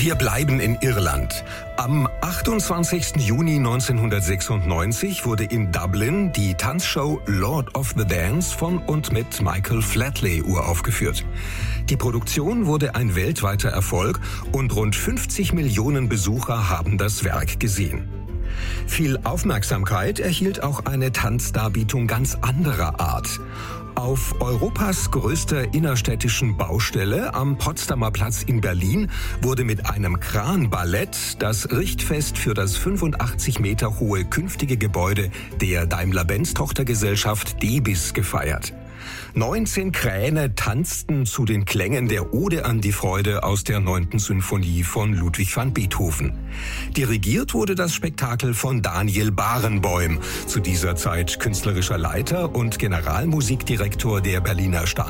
Wir bleiben in Irland. Am 28. Juni 1996 wurde in Dublin die Tanzshow Lord of the Dance von und mit Michael Flatley uraufgeführt. Die Produktion wurde ein weltweiter Erfolg und rund 50 Millionen Besucher haben das Werk gesehen. Viel Aufmerksamkeit erhielt auch eine Tanzdarbietung ganz anderer Art. Auf Europas größter innerstädtischen Baustelle am Potsdamer Platz in Berlin wurde mit einem Kranballett das Richtfest für das 85 Meter hohe künftige Gebäude der Daimler-Benz-Tochtergesellschaft DEBIS gefeiert. 19 Kräne tanzten zu den Klängen der Ode an die Freude aus der 9. Sinfonie von Ludwig van Beethoven. Dirigiert wurde das Spektakel von Daniel Barenboim, zu dieser Zeit künstlerischer Leiter und Generalmusikdirektor der Berliner Staats